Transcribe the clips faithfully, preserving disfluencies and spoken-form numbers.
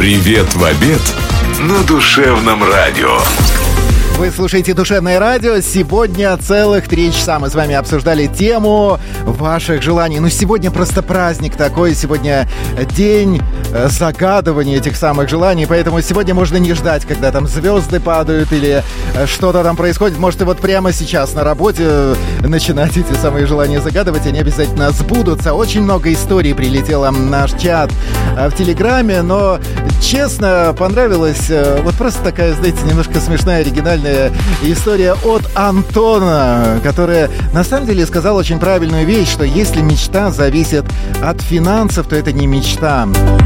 Привет в обед на Душевном радио. Вы слушаете «Душевное радио». Сегодня целых три часа мы с вами обсуждали тему ваших желаний. Ну, сегодня просто праздник такой. Сегодня день загадывания этих самых желаний. Поэтому сегодня можно не ждать, когда там звезды падают или что-то там происходит. Можете вот прямо сейчас на работе начинать эти самые желания загадывать. Они обязательно сбудутся. Очень много историй прилетело в наш чат в Телеграме. Но, честно, понравилась вот просто такая, знаете, немножко смешная, оригинальная история от Антона, который на самом деле сказал очень правильную вещь, что если мечта зависит от финансов, то это не мечта.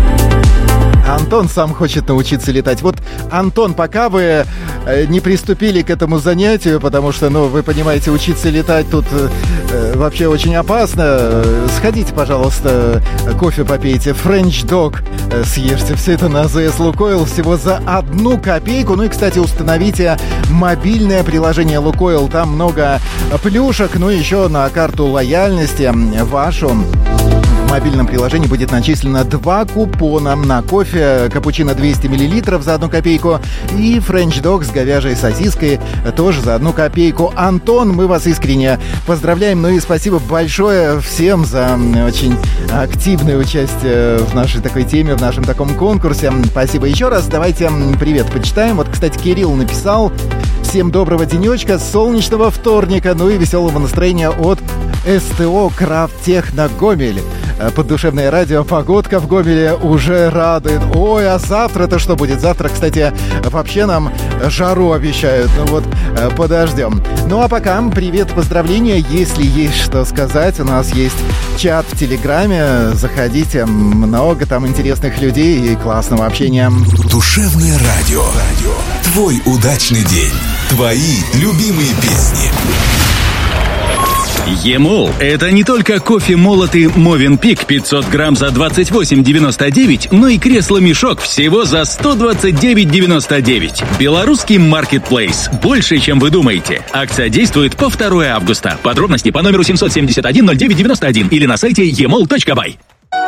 Антон сам хочет научиться летать. Вот, Антон, пока вы не приступили к этому занятию, потому что, ну, вы понимаете, учиться летать тут э, вообще очень опасно, сходите, пожалуйста, кофе попейте, French Dog э, съешьте. Все это на АЗС Лукойл всего за одну копейку. Ну и, кстати, установите мобильное приложение Лукойл. Там много плюшек, ну и еще на карту лояльности вашу. В мобильном приложении будет начислено два купона на кофе капучино двести миллилитров за одну копейку и French Dog с говяжьей сосиской тоже за одну копейку. Антон, мы вас искренне поздравляем. Ну и спасибо большое всем за очень активное участие в нашей такой теме, в нашем таком конкурсе. Спасибо еще раз. Давайте привет почитаем. Вот, кстати, Кирилл написал: всем доброго денечка, солнечного вторника, ну и веселого настроения от СТО Крафтехно Гомель. Под Душевное радио погодка в Гомеле уже радует. Ой, а завтра-то что будет? Завтра, кстати, вообще нам жару обещают. Ну вот, подождем. Ну а пока привет, поздравления. Если есть что сказать, у нас есть чат в Телеграме. Заходите, много там интересных людей и классного общения. Душевное радио. Твой удачный день. Твои любимые песни. Емол – это не только кофе молотый Movenpick пятьсот грамм за двадцать восемь девяносто девять, но и кресло-мешок всего за сто двадцать девять девяносто девять. Белорусский маркетплейс. Больше, чем вы думаете. Акция действует по второго августа. Подробности по номеру семь семь один ноль девять девяносто один или на сайте емол точка бай.